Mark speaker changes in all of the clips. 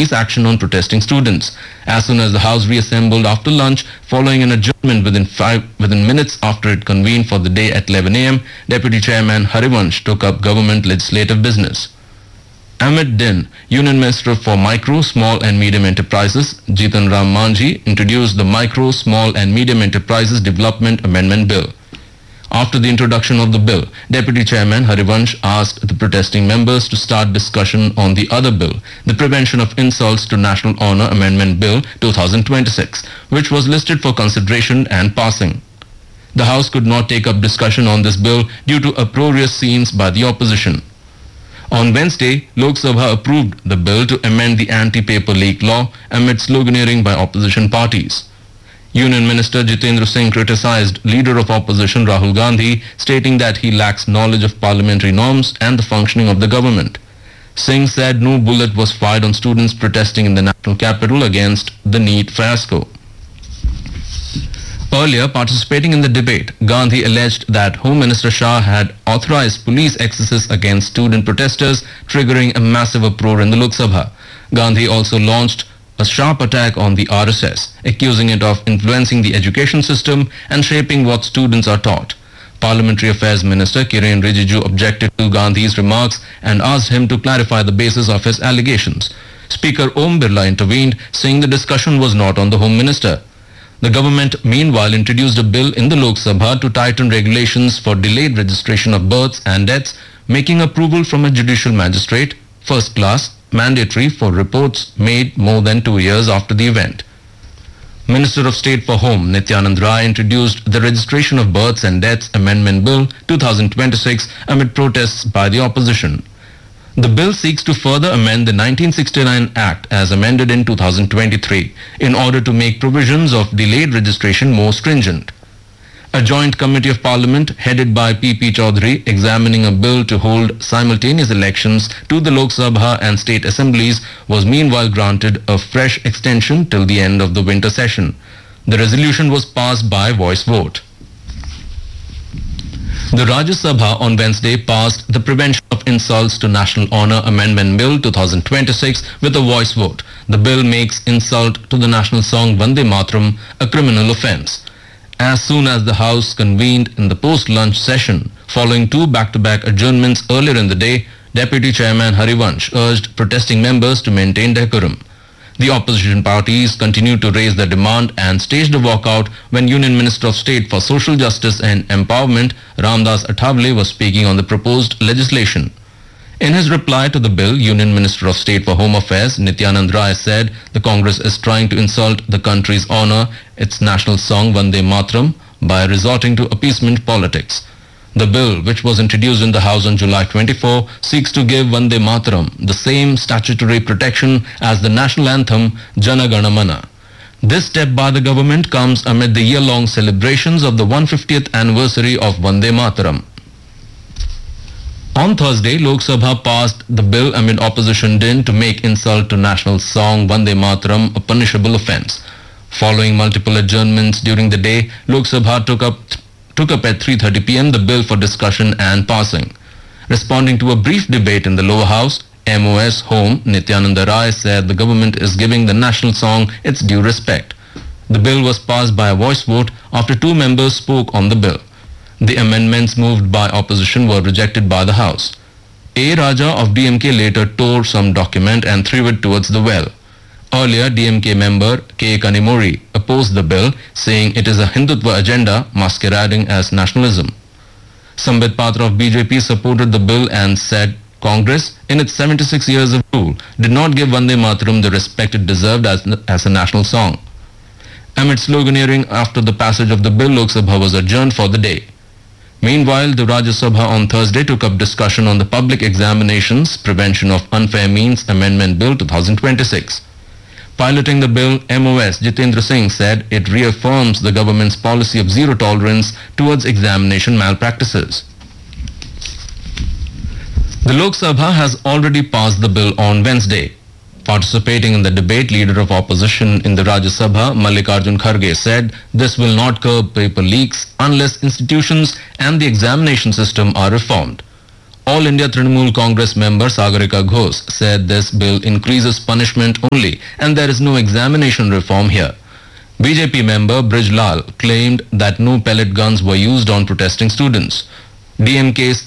Speaker 1: police action on protesting students. As soon as the House reassembled after lunch, following an adjournment within minutes after it convened for the day at 11 a.m., Deputy Chairman Harivansh took up government legislative business. Amit Din, Union Minister for Micro, Small and Medium Enterprises, Jitan Ram Manjhi, introduced the Micro, Small and Medium Enterprises Development Amendment Bill. After the introduction of the bill, Deputy Chairman Harivansh asked the protesting members to start discussion on the other bill, the Prevention of Insults to National Honour Amendment Bill 2026, which was listed for consideration and passing. The House could not take up discussion on this bill due to uproarious scenes by the opposition. On Wednesday, Lok Sabha approved the bill to amend the anti-paper leak law amid sloganeering by opposition parties. Union Minister Jitendra Singh criticized Leader of Opposition Rahul Gandhi, stating that he lacks knowledge of parliamentary norms and the functioning of the government. Singh said no bullet was fired on students protesting in the national capital against the NEET fiasco. Earlier, participating in the debate, Gandhi alleged that Home Minister Shah had authorized police excesses against student protesters, triggering a massive uproar in the Lok Sabha. Gandhi also launched a sharp attack on the RSS, accusing it of influencing the education system and shaping what students are taught. Parliamentary Affairs Minister Kiren Rijiju objected to Gandhi's remarks and asked him to clarify the basis of his allegations. Speaker Om Birla intervened, saying the discussion was not on the Home Minister. The government meanwhile introduced a bill in the Lok Sabha to tighten regulations for delayed registration of births and deaths, making approval from a judicial magistrate, first class, mandatory for reports made more than 2 years after the event. Minister of State for Home Nityanand Rai introduced the Registration of Births and Deaths Amendment Bill 2026 amid protests by the opposition. The bill seeks to further amend the 1969 Act as amended in 2023 in order to make provisions of delayed registration more stringent. A joint committee of parliament headed by P.P. Chaudhary examining a bill to hold simultaneous elections to the Lok Sabha and state assemblies was meanwhile granted a fresh extension till the end of the winter session. The resolution was passed by voice vote. The Rajya Sabha on Wednesday passed the Prevention of Insults to National Honour Amendment Bill 2026 with a voice vote. The bill makes insult to the national song Vande Mataram a criminal offence. As soon as the House convened in the post-lunch session, following two back-to-back adjournments earlier in the day, Deputy Chairman Harivansh urged protesting members to maintain decorum. The opposition parties continued to raise their demand and staged a walkout when Union Minister of State for Social Justice and Empowerment Ramdas Athawale was speaking on the proposed legislation. In his reply to the bill, Union Minister of State for Home Affairs Nityanand Rai said the Congress is trying to insult the country's honour, its national song Vande Mataram, by resorting to appeasement politics. The bill, which was introduced in the House on July 24, seeks to give Vande Mataram the same statutory protection as the national anthem Jana Gana Mana. This step by the government comes amid the year-long celebrations of the 150th anniversary of Vande Mataram. On Thursday, Lok Sabha passed the bill amid opposition din to make insult to national song Vande Mataram a punishable offence. Following multiple adjournments during the day, Lok Sabha took up at 3:30 p.m. the bill for discussion and passing. Responding to a brief debate in the lower house, MOS Home Nityananda Rai said the government is giving the national song its due respect. The bill was passed by a voice vote after two members spoke on the bill. The amendments moved by opposition were rejected by the House. A. Raja of DMK later tore some document and threw it towards the well. Earlier, DMK member K. Kanimori opposed the bill, saying it is a Hindutva agenda masquerading as nationalism. Sambit Patra of BJP supported the bill and said Congress, in its 76 years of rule, did not give Vande Mataram the respect it deserved as a national song. Amid sloganeering after the passage of the bill, Lok Sabha was adjourned for the day. Meanwhile, the Rajya Sabha on Thursday took up discussion on the Public Examinations Prevention of Unfair Means Amendment Bill 2026. Piloting the bill, MOS Jitendra Singh said it reaffirms the government's policy of zero tolerance towards examination malpractices. The Lok Sabha has already passed the bill on Wednesday. Participating in the debate, Leader of Opposition in the Rajya Sabha, Mallikarjun Kharge, said this will not curb paper leaks unless institutions and the examination system are reformed. All India Trinamool Congress member Sagarika Ghosh said this bill increases punishment only and there is no examination reform here. BJP member Brij Lal claimed that no pellet guns were used on protesting students. DMK's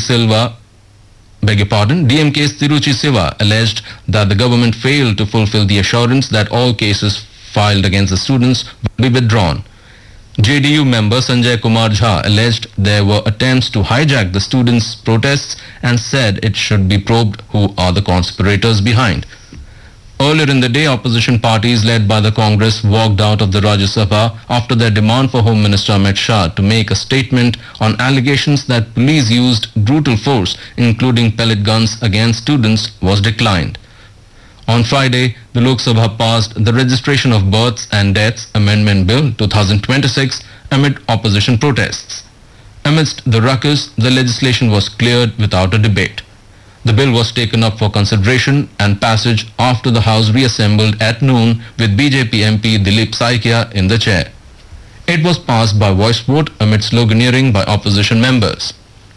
Speaker 1: Tiruchi Siva alleged that the government failed to fulfill the assurance that all cases filed against the students will be withdrawn. JDU member Sanjay Kumar Jha alleged there were attempts to hijack the students' protests and said it should be probed who are the conspirators behind. Earlier in the day, opposition parties led by the Congress walked out of the Rajya Sabha after their demand for Home Minister Amit Shah to make a statement on allegations that police used brutal force, including pellet guns, against students was declined. On Friday, the Lok Sabha passed the Registration of Births and Deaths Amendment Bill 2026 amid opposition protests. Amidst the ruckus, the legislation was cleared without a debate. The bill was taken up for consideration and passage after the House reassembled at noon with BJP MP Dilip Saikia in the chair. It was passed by voice vote amid sloganeering by opposition members.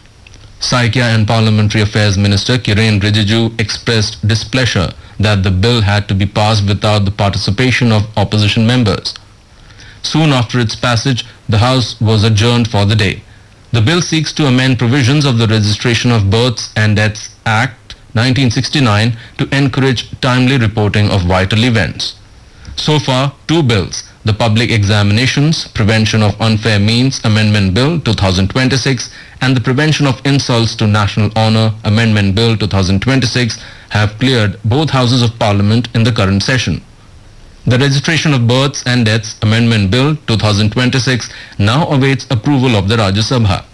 Speaker 1: Saikia and Parliamentary Affairs Minister Kiren Rijiju expressed displeasure that the bill had to be passed without the participation of opposition members. Soon after its passage, the House was adjourned for the day. The bill seeks to amend provisions of the Registration of Births and Deaths Act 1969 to encourage timely reporting of vital events. So far, two bills, the Public Examinations Prevention of Unfair Means Amendment Bill 2026 and the Prevention of Insults to National Honour Amendment Bill 2026, have cleared both houses of Parliament in the current session. The Registration of Births and Deaths Amendment Bill 2026 now awaits approval of the Rajya Sabha.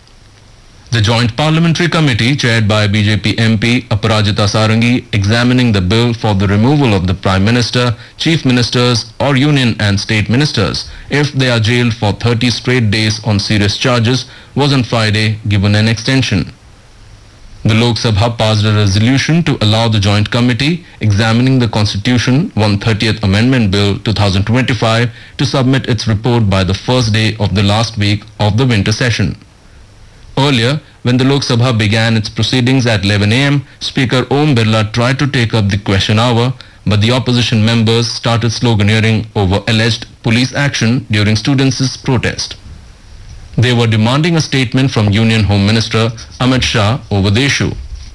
Speaker 1: The Joint Parliamentary Committee, chaired by BJP MP Aparajita Sarangi, examining the bill for the removal of the Prime Minister, Chief Ministers or Union and State Ministers if they are jailed for 30 straight days on serious charges, was on Friday given an extension. The Lok Sabha passed a resolution to allow the Joint Committee examining the Constitution 130th Amendment Bill 2025 to submit its report by the first day of the last week of the winter session. Earlier, when the Lok Sabha began its proceedings at 11 a.m., Speaker Om Birla tried to take up the question hour, but the opposition members started sloganeering over alleged police action during students' protest. They were demanding a statement from Union Home Minister Amit Shah over the issue.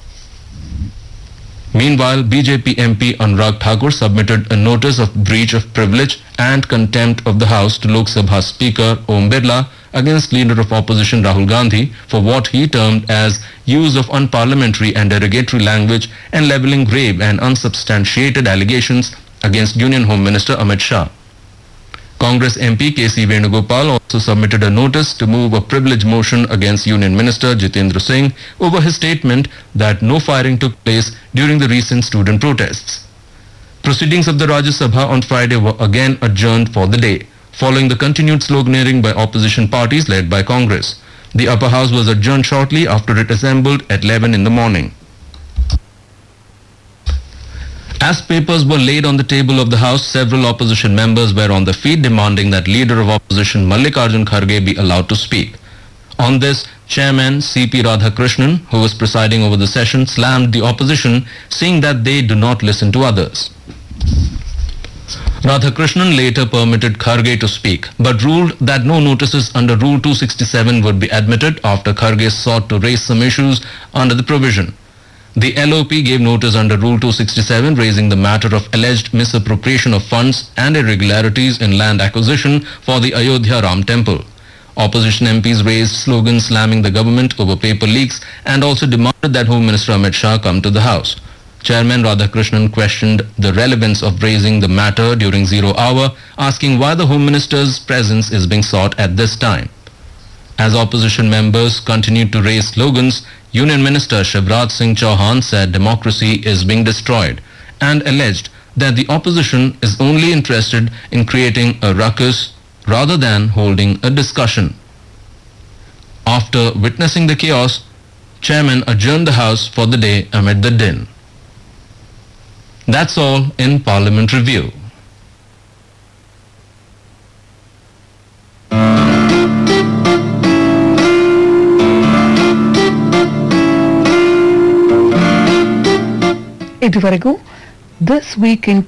Speaker 1: Meanwhile, BJP MP Anurag Thakur submitted a notice of breach of privilege and contempt of the House to Lok Sabha Speaker Om Birla against Leader of Opposition Rahul Gandhi for what he termed as use of unparliamentary and derogatory language and levelling grave and unsubstantiated allegations against Union Home Minister Amit Shah. Congress MP K.C. Venugopal also submitted a notice to move a privilege motion against Union Minister Jitendra Singh over his statement that no firing took place during the recent student protests. Proceedings of the Rajya Sabha on Friday were again adjourned for the day, following the continued sloganeering by opposition parties led by Congress. The upper house was adjourned shortly after it assembled at 11 in the morning. As papers were laid on the table of the House, several opposition members were on the feet demanding that Leader of Opposition Mallikarjun Kharge be allowed to speak. On this, Chairman C.P. Radhakrishnan, who was presiding over the session, slammed the opposition, saying that they do not listen to others. Radhakrishnan later permitted Kharge to speak, but ruled that no notices under Rule 267 would be admitted after Kharge sought to raise some issues under the provision. The LOP gave notice under Rule 267 raising the matter of alleged misappropriation of funds and irregularities in land acquisition for the Ayodhya Ram Temple. Opposition MPs raised slogans slamming the government over paper leaks and also demanded that Home Minister Amit Shah come to the House. Chairman Radhakrishnan questioned the relevance of raising the matter during zero hour, asking why the Home Minister's presence is being sought at this time. As opposition members continued to raise slogans, Union Minister Shivraj Singh Chauhan said democracy is being destroyed and alleged that the opposition is only interested in creating a ruckus rather than holding a discussion. After witnessing the chaos, Chairman adjourned the House for the day amid the din. That's all in Parliament Review.
Speaker 2: ఇదివరకు this week in